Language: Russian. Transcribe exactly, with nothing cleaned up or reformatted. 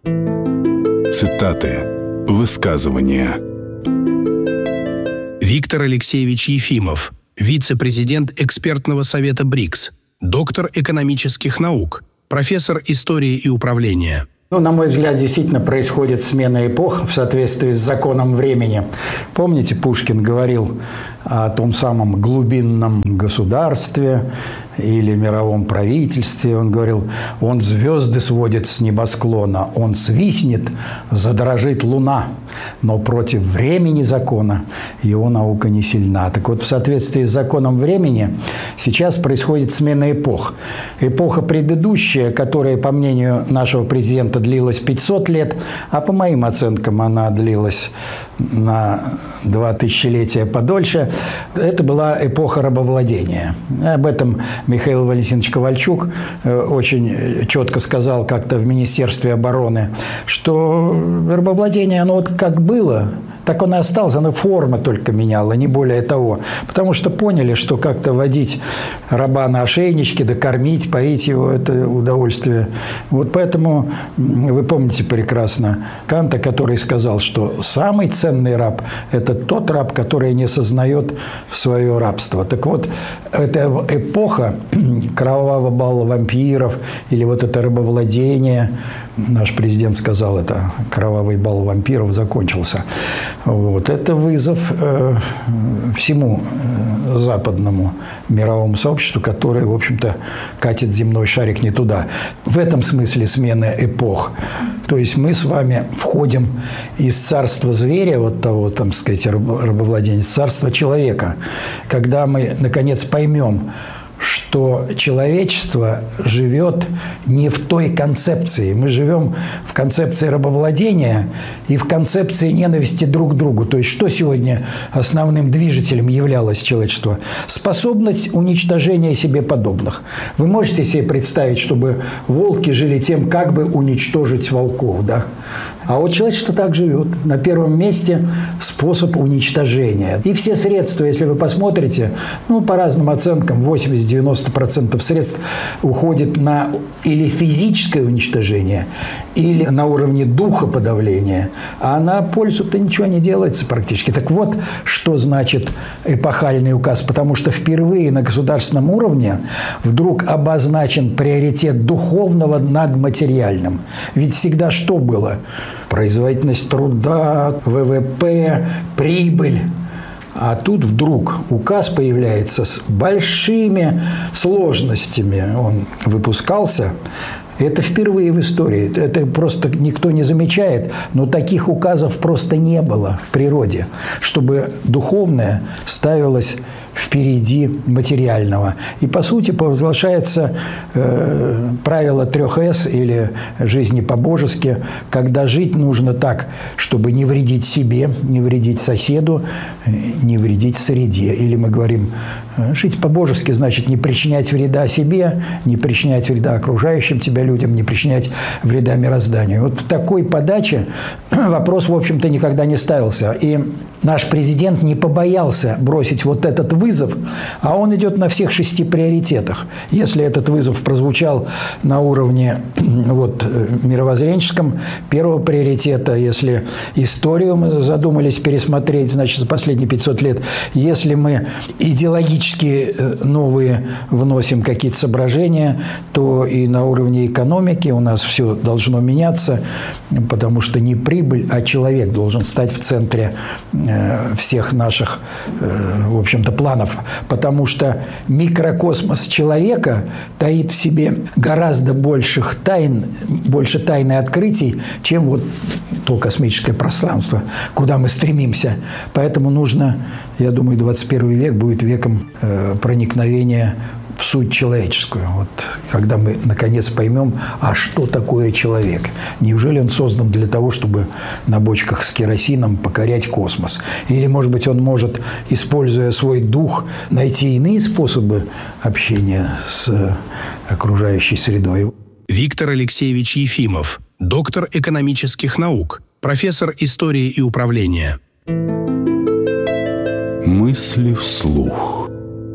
Цитаты. Высказывания. Виктор Алексеевич Ефимов, вице-президент экспертного совета БРИКС, доктор экономических наук, профессор истории и управления. Ну, на мой взгляд, действительно происходит смена эпох в соответствии с законом времени. Помните, Пушкин говорил о том самом глубинном государстве или мировом правительстве. Он говорил, он звезды сводит с небосклона, он свистнет, задрожит луна, но против времени закона его наука не сильна. Так вот, в соответствии с законом времени сейчас происходит смена эпох. Эпоха предыдущая, которая, по мнению нашего президента, длилась пятьсот лет, а по моим оценкам она длилась на два тысячелетия подольше, это была эпоха рабовладения. Об этом Михаил Валентинович Ковальчук очень четко сказал как-то в Министерстве обороны, что рабовладение, оно вот как было, так оно и осталось, оно форма только меняло, не более того. Потому что поняли, что как-то водить раба на ошейничке, да кормить, поить его – это удовольствие. Вот поэтому вы помните прекрасно Канта, который сказал, что самый ценный раб – это тот раб, который не сознает свое рабство. Так вот, эта эпоха кровавого бала вампиров или вот это рабовладение, наш президент сказал это, кровавый бал вампиров закончился. Вот. Это вызов э, всему э, западному мировому сообществу, которое, в общем-то, катит земной шарик не туда. В этом смысле смена эпох. То есть мы с вами входим из царства зверя, вот того, там, сказать, рабовладения, в царство человека. Когда мы, наконец, поймем, что человечество живет не в той концепции. Мы живем в концепции рабовладения и в концепции ненависти друг к другу. То есть, что сегодня основным движителем являлось человечество? Способность уничтожения себе подобных. Вы можете себе представить, чтобы волки жили тем, как бы уничтожить волков, да? А вот человечество так живет. На первом месте способ уничтожения. И все средства, если вы посмотрите, ну, по разным оценкам, восемьдесят-девяносто процентов средств уходит на или физическое уничтожение, или на уровне духа подавления. А на пользу-то ничего не делается практически. Так вот, что значит эпохальный указ. Потому что впервые на государственном уровне вдруг обозначен приоритет духовного над материальным. Ведь всегда что было? Производительность труда, вэ вэ пэ, прибыль. А тут вдруг указ появляется с большими сложностями. Он выпускался. Это впервые в истории. Это просто никто не замечает. Но таких указов просто не было в природе, чтобы духовное ставилось впереди материального. И, по сути, провозглашается э, правило трех эс или жизни по-божески, когда жить нужно так, чтобы не вредить себе, не вредить соседу, не вредить среде. Или мы говорим, жить по-божески значит не причинять вреда себе, не причинять вреда окружающим тебя людям, не причинять вреда мирозданию. Вот в такой подаче вопрос, в общем-то, никогда не ставился. И наш президент не побоялся бросить вот этот вызов, а он идет на всех шести приоритетах. Если этот вызов прозвучал на уровне вот, мировоззренческом первого приоритета, если историю мы задумались пересмотреть, значит, за последние пятьсот лет, если мы идеологически новые вносим какие-то соображения, то и на уровне экономики у нас все должно меняться, потому что не прибыль, а человек должен стать в центре всех наших, в общем-то, планов. Потому что микрокосмос человека таит в себе гораздо больших тайн, больше тайн и открытий, чем вот то космическое пространство, куда мы стремимся. Поэтому нужно, я думаю, двадцать первый век будет веком проникновения в суть человеческую. Вот, когда мы, наконец, поймем, а что такое человек? Неужели он создан для того, чтобы на бочках с керосином покорять космос? Или, может быть, он может, используя свой дух, найти иные способы общения с окружающей средой? Виктор Алексеевич Ефимов, доктор экономических наук, профессор истории и управления. Мысли вслух.